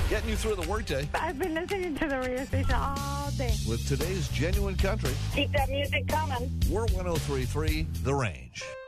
Getting you through the workday I've been listening to the radio station all day. with today's genuine country. Keep that music coming. We're 103.3 The Range.